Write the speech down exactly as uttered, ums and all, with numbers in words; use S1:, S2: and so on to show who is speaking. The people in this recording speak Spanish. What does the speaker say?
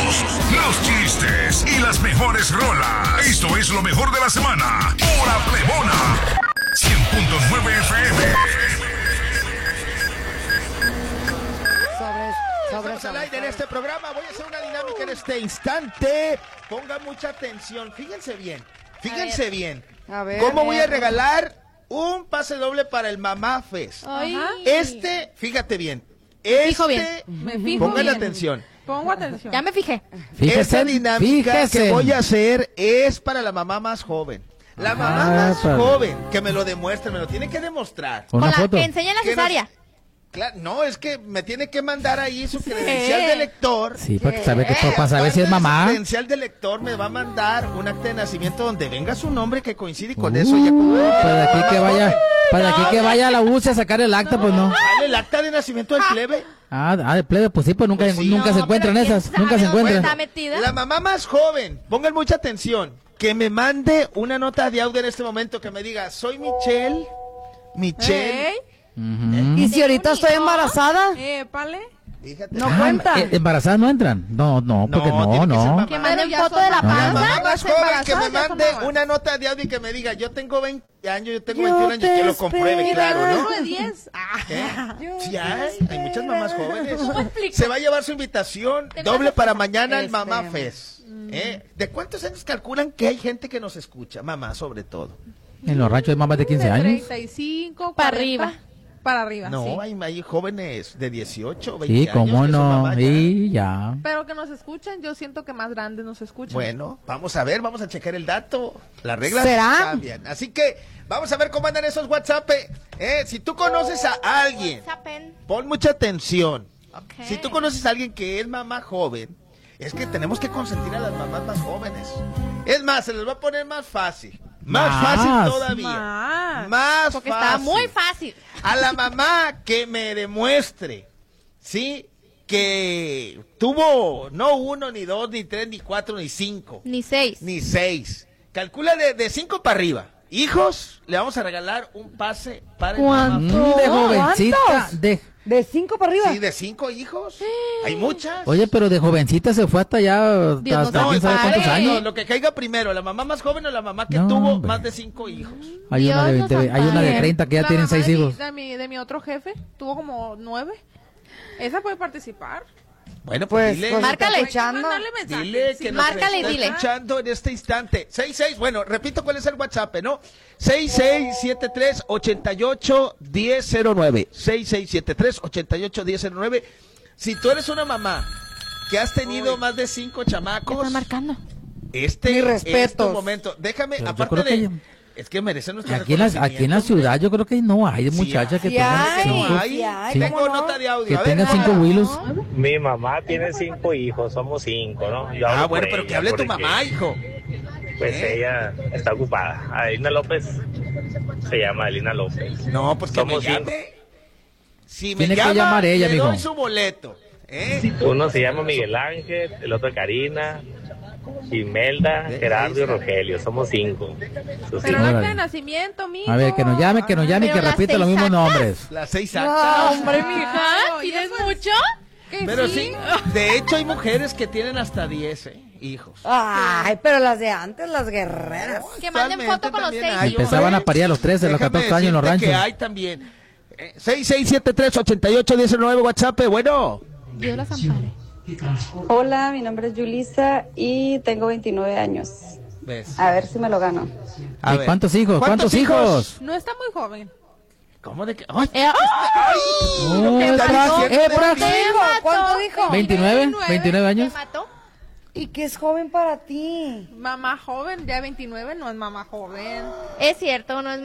S1: datos, los chistes y las mejores rolas. Esto es lo mejor de la semana. Hora Plebona. cien punto nueve F M.
S2: Estamos al aire en este programa. Voy a hacer una dinámica en este instante. Pongan mucha atención. Fíjense bien. Fíjense
S3: A
S2: bien.
S3: A ver.
S2: ¿Cómo voy a regalar un pase doble para el Mamá Fest?
S3: Ay.
S2: Este, fíjate bien. Este,
S3: fijo bien. Me fijo
S2: pongan
S3: bien.
S2: atención.
S4: Pongo atención.
S3: Ya me fijé.
S5: Fíjese,
S2: Esta dinámica
S5: fíjese.
S2: que voy a hacer es para la mamá más joven. La mamá
S5: Ah,
S2: más
S5: para-
S2: joven, que me lo demuestre, me lo tiene que demostrar.
S5: Con
S3: Con
S5: una
S3: la
S5: foto.
S3: que enseña la
S2: Que nos-
S3: cesárea.
S2: Claro, no, es que me tiene que mandar ahí su credencial de lector.
S5: Sí, para que sabe que
S2: Eh,
S5: para saber si es
S2: aparte de su
S5: mamá.
S2: credencial de lector me va a mandar un acta de nacimiento donde venga su nombre que coincide con
S5: Uh,
S2: eso. Ya como,
S5: para aquí que vaya, para aquí que vaya a la U C a sacar el acta, pues no.
S2: Dale el acta de nacimiento del plebe.
S5: Ah, ah, de plebe, pues sí, pues nunca,
S2: Pues sí.
S5: nunca
S3: No,
S5: se encuentran
S3: pero ¿quién
S5: esas,
S3: sabe
S5: nunca se
S3: dónde
S5: encuentran.
S3: está metida?
S2: La mamá más joven, pongan mucha atención, que me mande una nota de audio en este momento que me diga, soy Michelle, Michelle.
S4: Ey,
S5: Ujú.
S6: ¿Y si ahorita estoy embarazada?
S4: épale.
S2: Fíjate.
S6: No
S5: Ah,
S6: cuenta.
S5: eh, ¿embarazadas no entran? No, no, porque
S2: No,
S5: no,
S2: tiene que ser
S5: no.
S2: mamá.
S3: Que manden
S4: ya
S3: foto
S4: son
S3: de la
S4: mamás.
S2: La
S3: panza.
S2: mamá más
S4: Las
S2: joven que me
S4: embarazadas ya son
S2: mande
S4: mamás.
S2: una nota de audio y que me diga, yo tengo veinte años, yo tengo
S6: Yo
S2: veintiún años, que lo
S6: te
S2: compruebe,
S6: esperaba.
S2: claro, ¿no?
S4: Uno de diez. Ah.
S2: ¿Eh? Sí hay, hay muchas mamás jóvenes.
S3: ¿Cómo explico?
S2: Se va a llevar su invitación
S3: Tengo
S2: doble
S3: una
S2: para
S3: sorpresa.
S2: mañana el
S6: Este.
S2: Mamá Fest. ¿Eh? ¿De cuántos años calculan que hay gente que nos escucha? Mamá, sobre todo.
S5: En los ranchos hay mamás de quince
S4: De
S5: años.
S4: treinta y cinco,
S3: Para
S4: cuarenta,
S3: arriba.
S4: Para arriba,
S2: No,
S4: sí.
S2: hay, hay jóvenes de dieciocho, veinte
S5: Sí,
S2: años.
S5: cómo
S2: que son
S5: no.
S2: mamás ya.
S5: Y ya.
S4: Pero que nos escuchan, yo siento que más grandes nos escuchan.
S2: Bueno, vamos a ver, vamos a checar el dato. Las reglas
S6: ¿Será?
S2: cambian. Así que vamos a ver cómo andan esos WhatsApp. Eh, si tú conoces a alguien,
S3: Zapen.
S2: pon mucha atención.
S3: Ok.
S2: Si tú conoces a alguien que es mamá joven, es que tenemos que consentir a las mamás más jóvenes. Es más, se les va a poner más fácil. Más,
S5: Más.
S2: fácil todavía.
S4: Más.
S2: Más
S3: Porque
S2: fácil.
S3: estaba muy fácil.
S2: A la mamá que me demuestre, ¿sí? Que tuvo no uno, ni dos, ni tres, ni cuatro, ni cinco,
S3: Ni seis.
S2: ni seis. Calcula de, de cinco para arriba. Hijos, le vamos a regalar un pase para el mamá.
S5: Mm,
S6: ¿Cuánto?
S5: de jovencita,
S6: ¿Cuántos?
S5: de...
S6: ¿De cinco para arriba?
S2: Sí, de cinco hijos. Hay muchas.
S5: Oye, pero de jovencita se fue hasta allá,
S3: Dios
S5: hasta
S3: nos
S5: quién sabe
S3: ampare.
S5: cuántos
S2: no,
S5: años.
S2: lo que caiga primero, la mamá más joven o la mamá que
S5: No,
S2: tuvo
S5: hombre.
S2: más de cinco hijos.
S5: Hay una de
S3: Dios nos
S5: veinte, hay una de
S3: ampare.
S5: treinta que ya
S4: La
S5: tienen
S4: mamá
S5: seis
S4: de mi-
S5: hijos.
S4: De mi, de mi otro jefe, tuvo como nueve. Esa puede participar.
S2: Bueno, pues,
S6: Pues,
S2: dile,
S6: pues,
S3: Márcale.
S4: Hay que
S6: echando.
S4: mandarle mensaje.
S2: dile
S4: Sí,
S2: que nos
S3: márcale y
S2: está
S3: dile.
S2: escuchando en este instante. seis seis, bueno, repito cuál es el WhatsApp, ¿no? seis seis siete tres, ocho ocho, uno cero cero nueve. seis seis siete tres, ocho ocho, uno cero cero nueve. Si tú eres una mamá que has tenido más de cinco
S3: ¿Qué
S2: chamacos,
S3: están marcando?
S2: este
S6: Mis
S2: es tu
S6: respetos.
S2: momento. Déjame,
S5: Pero yo
S2: aparte
S5: creo que
S2: de...
S5: yo-
S2: Es que merecen nuestro
S5: Aquí en, la, aquí en la
S2: reconocimiento,
S5: ciudad yo creo que no hay
S2: Sí
S5: muchachas que
S6: hay.
S5: tengan
S6: Sí hay.
S5: cinco,
S2: hay.
S6: Sí hay,
S5: Sí.
S2: Tengo
S6: ¿cómo no?
S2: nota de audio.
S5: que
S2: A ver,
S5: tengan cinco
S2: póngala.
S5: Willows.
S7: Mi mamá tiene cinco hijos, somos cinco, ¿no? Yo
S2: Ah,
S7: hablo
S2: bueno,
S7: por
S2: pero
S7: ella
S2: que hable tu
S7: porque,
S2: mamá, hijo.
S7: Pues
S2: ¿Eh?
S7: ella está ocupada. Adelina López se llama Adelina López.
S2: No, pues que me
S7: Somos cinco.
S2: llame. Si me
S5: Tiene que
S2: llama,
S5: llamar ella,
S2: le
S5: mijo.
S2: doy su boleto. ¿Eh?
S7: Uno se llama Miguel Ángel, el otro Karina, Imelda,
S2: Ve,
S7: Gerardo y
S2: ahí está.
S7: Rogelio. Somos cinco. Sus
S4: Pero
S7: hijos.
S4: no
S5: Órale.
S4: de nacimiento, mijo.
S5: A ver, que nos llame, que nos llame y
S3: Pero
S5: que
S3: las
S5: repita los
S3: seis
S5: mismos
S3: actas.
S5: nombres.
S2: Las seis
S6: No,
S2: actas.
S6: hombre, mija.
S3: ¿Ah? ¿Tienes mucho?
S4: Que
S2: Pero sí, de hecho hay mujeres que tienen hasta diez ¿eh? hijos.
S6: Ay, pero las de antes, las guerreras.
S3: Que manden
S2: Actualmente
S3: foto con los
S2: también
S3: seis
S2: hay,
S3: hijos.
S5: Empezaban
S2: hombre.
S5: a parir a los trece, a los
S2: Déjame
S5: catorce años en los
S2: decirte
S5: ranchos.
S2: que hay también. Eh, seis seis siete tres, ocho ocho, uno cero nueve WhatsApp, bueno.
S3: Dios las ampare.
S8: Hola, mi nombre es Yulisa y tengo veintinueve años.
S2: ¿Ves?
S8: A ver si me lo gano.
S2: A
S5: ¿Y
S2: ver.
S5: cuántos hijos? ¿Cuántos hijos?
S4: No está muy joven.
S2: ¿Cómo de que? ¡Ay!
S3: Eh, ¡ah!
S2: ¡Ay!
S5: Oh,
S2: Lo que
S5: es
S2: está
S5: brazo,
S2: diciendo
S5: es
S2: de
S5: brazo.
S2: mí.
S6: ¿Cuánto dijo? ¿Cuánto dijo?
S5: ¿veintinueve? ¿veintinueve
S3: ¿Te
S5: años?
S3: mató?
S6: ¿Y qué es joven para ti?
S4: Mamá joven, ya veintinueve no es mamá joven.
S3: Es cierto, no es